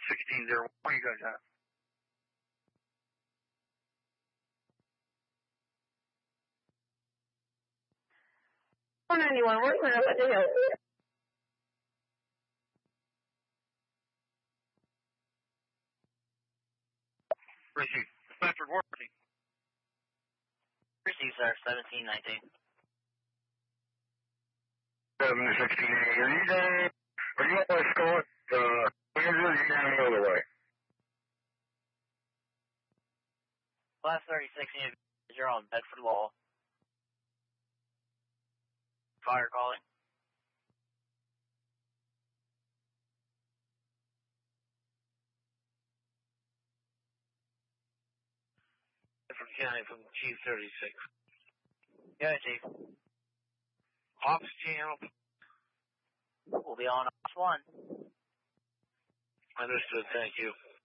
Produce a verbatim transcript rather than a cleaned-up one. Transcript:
sixteen zero. Where you guys at? one ninety-one, where are you at? What the Receive. Bedford, Worthy. Receive, sir, seventeen nineteen. seven sixteen, are you going, are you on Scott, uh, Kansas, or are you going the other way? Class thirty-six, you're on Bedford Law. Fire calling. Bedford County from Chief thirty-six. Go ahead, Chief. Ops channel. We'll be on Ops one. Understood, thank you.